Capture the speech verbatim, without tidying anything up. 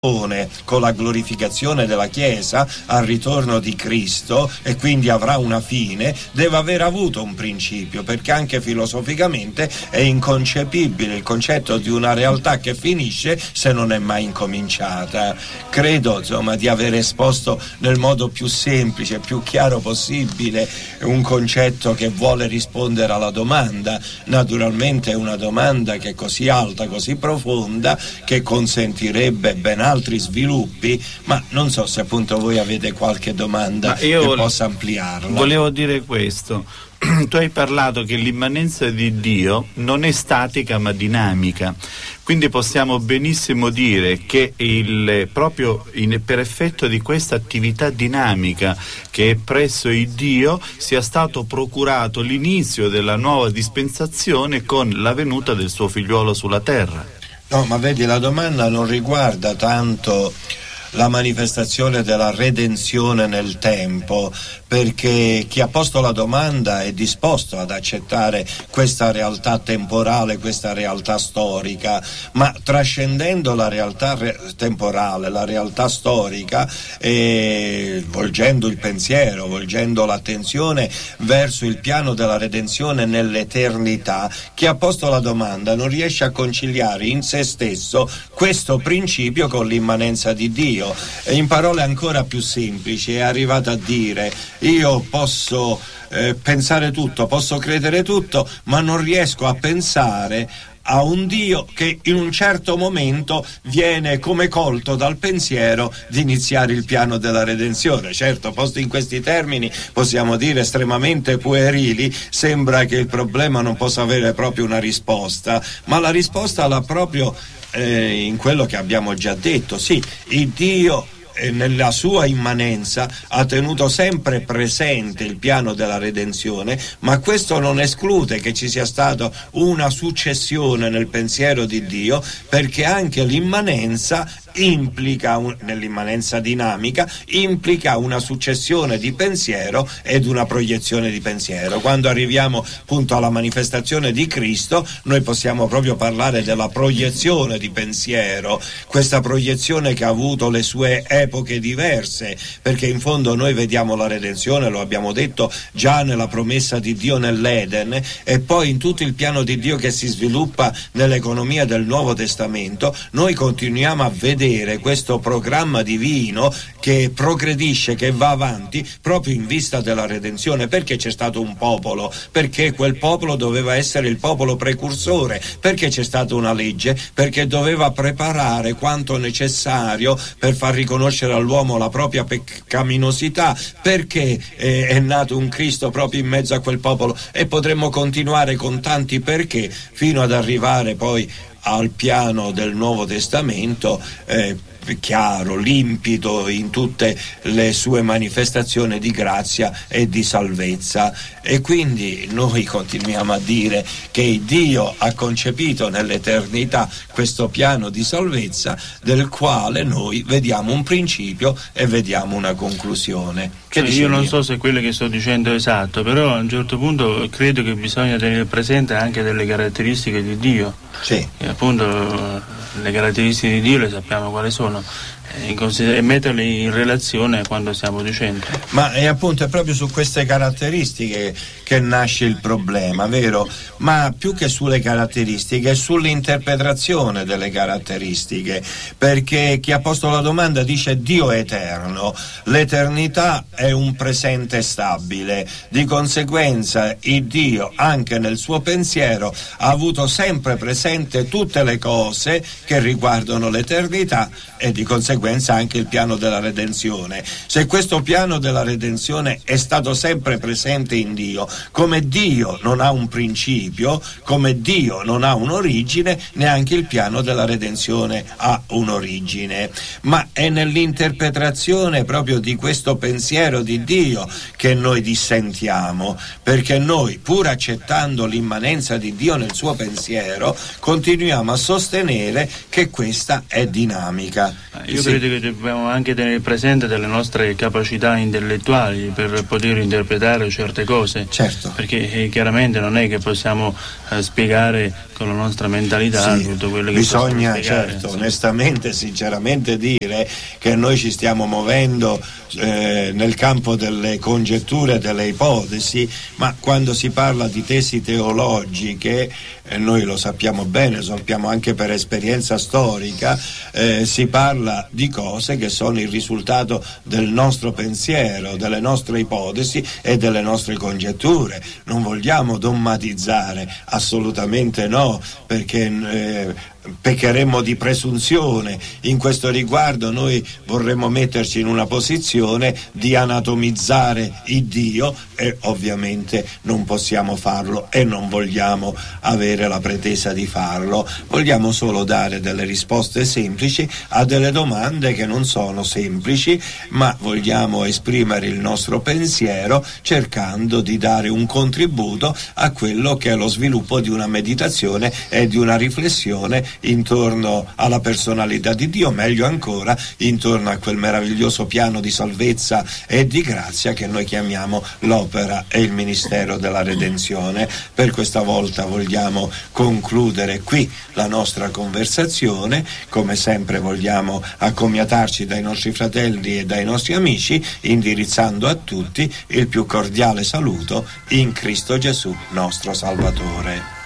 con la glorificazione della Chiesa al ritorno di Cristo, e quindi avrà una fine, deve aver avuto un principio, perché anche filosoficamente è inconcepibile il concetto di una realtà che finisce se non è mai incominciata. Credo insomma di aver esposto nel modo più semplice, più chiaro possibile un concetto che vuole rispondere alla domanda. Naturalmente è una domanda che è così alta, così profonda, che consentirebbe ben altro altri sviluppi, ma non so se appunto voi avete qualche domanda che vo- possa ampliarla. Volevo dire questo. Tu hai parlato che l'immanenza di Dio non è statica ma dinamica, quindi possiamo benissimo dire che il, proprio in, per effetto di questa attività dinamica che è presso il Dio sia stato procurato l'inizio della nuova dispensazione con la venuta del suo figliuolo sulla terra. No, ma vedi, la domanda non riguarda tanto la manifestazione della redenzione nel tempo, perché chi ha posto la domanda è disposto ad accettare questa realtà temporale, questa realtà storica, ma trascendendo la realtà re- temporale, la realtà storica, e volgendo il pensiero, volgendo l'attenzione verso il piano della redenzione nell'eternità, chi ha posto la domanda non riesce a conciliare in se stesso questo principio con l'immanenza di Dio. E in parole ancora più semplici è arrivato a dire: io posso eh, pensare tutto, posso credere tutto, ma non riesco a pensare a un Dio che in un certo momento viene come colto dal pensiero di iniziare il piano della redenzione. Certo, posto in questi termini, possiamo dire estremamente puerili, sembra che il problema non possa avere proprio una risposta, ma la risposta l'ha proprio eh, in quello che abbiamo già detto. Sì, il Dio nella sua immanenza ha tenuto sempre presente il piano della redenzione, ma questo non esclude che ci sia stata una successione nel pensiero di Dio, perché anche l'immanenza implica un, nell'immanenza dinamica implica una successione di pensiero ed una proiezione di pensiero. Quando arriviamo appunto alla manifestazione di Cristo, noi possiamo proprio parlare della proiezione di pensiero, questa proiezione che ha avuto le sue epoche diverse, perché in fondo noi vediamo la redenzione, lo abbiamo detto, già nella promessa di Dio nell'Eden, e poi in tutto il piano di Dio che si sviluppa nell'economia del Nuovo Testamento. Noi continuiamo a vedere questo programma divino che progredisce, che va avanti proprio in vista della redenzione. Perché c'è stato un popolo? Perché quel popolo doveva essere il popolo precursore. Perché c'è stata una legge? Perché doveva preparare quanto necessario per far riconoscere all'uomo la propria peccaminosità. Perché eh, è nato un Cristo proprio in mezzo a quel popolo, e potremmo continuare con tanti perché fino ad arrivare poi al piano del Nuovo Testamento eh, chiaro, limpido in tutte le sue manifestazioni di grazia e di salvezza. E quindi noi continuiamo a dire che Dio ha concepito nell'eternità questo piano di salvezza, del quale noi vediamo un principio e vediamo una conclusione. Che cioè, io non so se quello che sto dicendo è esatto, però a un certo punto credo che bisogna tenere presente anche delle caratteristiche di Dio. Sì. E appunto le caratteristiche di Dio le sappiamo quali sono, e metterle in relazione a quanto stiamo dicendo. Ma è appunto è proprio su queste caratteristiche che nasce il problema, vero? Ma più che sulle caratteristiche, è sull'interpretazione delle caratteristiche, perché chi ha posto la domanda dice Dio è eterno, l'eternità è un presente stabile, di conseguenza il Dio anche nel suo pensiero ha avuto sempre presente tutte le cose che riguardano l'eternità e di conseguenza anche il piano della redenzione. Se questo piano della redenzione è stato sempre presente in Dio, come Dio non ha un principio, come Dio non ha un'origine, neanche il piano della redenzione ha un'origine. Ma è nell'interpretazione proprio di questo pensiero di Dio che noi dissentiamo, perché noi, pur accettando l'immanenza di Dio nel suo pensiero, continuiamo a sostenere che questa è dinamica. Io sì. credo che dobbiamo anche tenere presente delle nostre capacità intellettuali per poter interpretare certe cose. Certo. Perché eh, chiaramente non è che possiamo eh, spiegare con la nostra mentalità, sì, tutto quello che bisogna spiegare, certo, sì. onestamente, sinceramente dire che noi ci stiamo muovendo eh, nel campo delle congetture, delle ipotesi, ma quando si parla di tesi teologiche, e noi lo sappiamo bene, lo sappiamo anche per esperienza storica, eh, si parla di cose che sono il risultato del nostro pensiero, delle nostre ipotesi e delle nostre congetture. Non vogliamo dommatizzare, assolutamente no, perché eh, peccheremmo di presunzione. In questo riguardo noi vorremmo metterci in una posizione di anatomizzare il Dio e ovviamente non possiamo farlo e non vogliamo avere la pretesa di farlo. Vogliamo solo dare delle risposte semplici a delle domande che non sono semplici, ma vogliamo esprimere il nostro pensiero cercando di dare un contributo a quello che è lo sviluppo di una meditazione e di una riflessione intorno alla personalità di Dio, meglio ancora intorno a quel meraviglioso piano di salvezza e di grazia che noi chiamiamo l'opera e il ministero della redenzione. Per questa volta vogliamo concludere qui la nostra conversazione. Come sempre vogliamo accomiatarci dai nostri fratelli e dai nostri amici, indirizzando a tutti il più cordiale saluto in Cristo Gesù, nostro Salvatore.